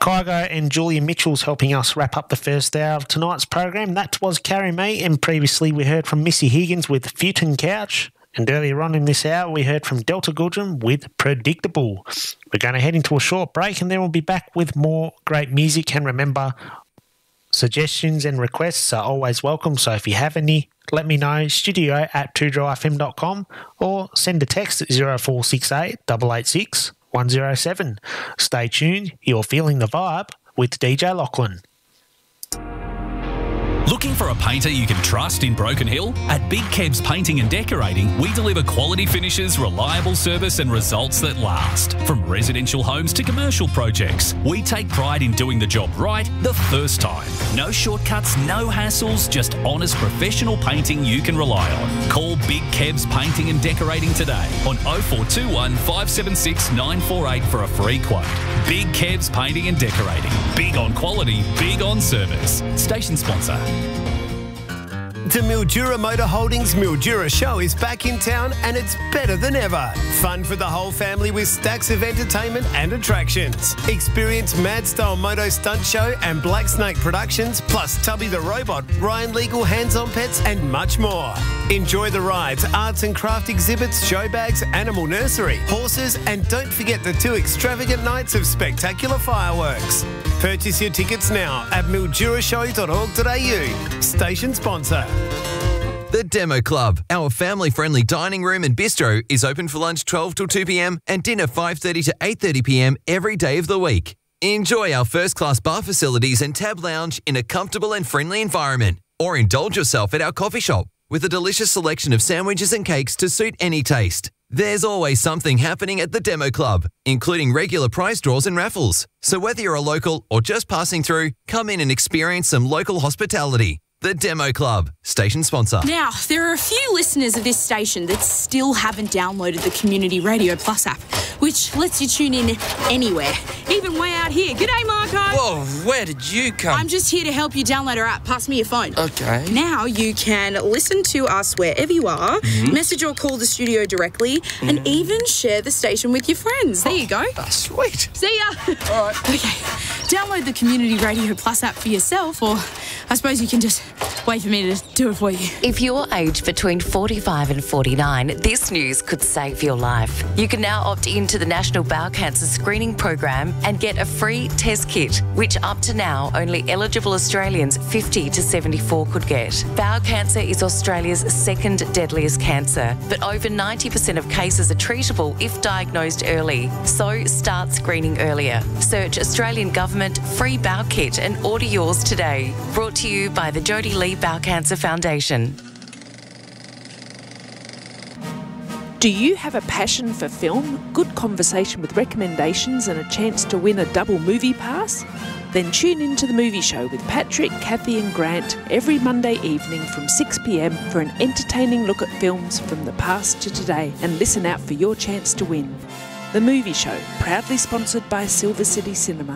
Kygo and Julia Mitchell's helping us wrap up the first hour of tonight's program. That was Carrie May, and previously we heard from Missy Higgins with Futon Couch. And earlier on in this hour, we heard from Delta Goodrum with Predictable. We're going to head into a short break, and then we'll be back with more great music. And remember, suggestions and requests are always welcome. So if you have any, let me know, studio@2drfm.com, or send a text at 0468 886 107. Stay tuned. You're feeling the vibe with DJ Lachlan. Looking for a painter you can trust in Broken Hill? At Big Kebs Painting and Decorating, we deliver quality finishes, reliable service and results that last. From residential homes to commercial projects, we take pride in doing the job right the first time. No shortcuts, no hassles, just honest professional painting you can rely on. Call Big Kebs Painting and Decorating today on 0421 576 948 for a free quote. Big Kebs Painting and Decorating. Big on quality, big on service. Station sponsor. The Mildura Motor Holdings Mildura Show is back in town, and it's better than ever. Fun for the whole family with stacks of entertainment and attractions. Experience Mad Style Moto Stunt Show and Black Snake Productions, plus Tubby the Robot, Ryan Legal Hands-On Pets, and much more. Enjoy the rides, arts and craft exhibits, show bags, animal nursery, horses, and don't forget the 2 extravagant nights of spectacular fireworks. Purchase your tickets now at mildurashow.org.au. Station sponsor. The Demo Club, our family-friendly dining room and bistro, is open for lunch 12 till 2 p.m. and dinner 5:30 to 8:30 p.m. every day of the week. Enjoy our first-class bar facilities and tab lounge in a comfortable and friendly environment, or indulge yourself at our coffee shop with a delicious selection of sandwiches and cakes to suit any taste. There's always something happening at the Demo Club, including regular prize draws and raffles. So whether you're a local or just passing through, come in and experience some local hospitality. The Demo Club, station sponsor. Now, there are a few listeners of this station that still haven't downloaded the Community Radio Plus app, which lets you tune in anywhere, even way out here. G'day, Marco. Whoa, where did you come? I'm just here to help you download our app. Pass me your phone. Okay. Now you can listen to us wherever you are, message or call the studio directly, and even share the station with your friends. There you go. Sweet. See ya. All right. Okay. Download the Community Radio Plus app for yourself, or I suppose you can just wait for me to do it for you. If you're aged between 45 and 49, this news could save your life. You can now opt into the National Bowel Cancer Screening Program and get a free test kit, which up to now only eligible Australians 50 to 74 could get. Bowel cancer is Australia's second deadliest cancer, but over 90% of cases are treatable if diagnosed early. So start screening earlier. Search Australian Government Free Bowel Kit and order yours today. Brought to you by the Jodie Lee Bowel Cancer Foundation. Do you have a passion for film, good conversation with recommendations and a chance to win a double movie pass? Then tune in to The Movie Show with Patrick, Kathy and Grant every Monday evening from 6 p.m. for an entertaining look at films from the past to today, and listen out for your chance to win. The Movie Show, proudly sponsored by Silver City Cinema.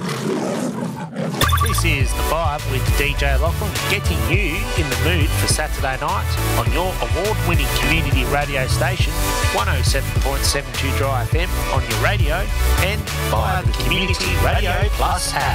This is The Vibe with DJ Lachlan, getting you in the mood for Saturday night on your award-winning community radio station, 107.72 Dry FM on your radio and via the Community Radio Plus app.